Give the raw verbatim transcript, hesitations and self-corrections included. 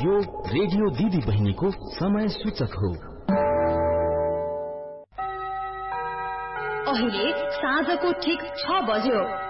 यो रेडियो दिदी बहिनीको समय सूचक हो। अहिले साँझको ठिक छ बज्यो।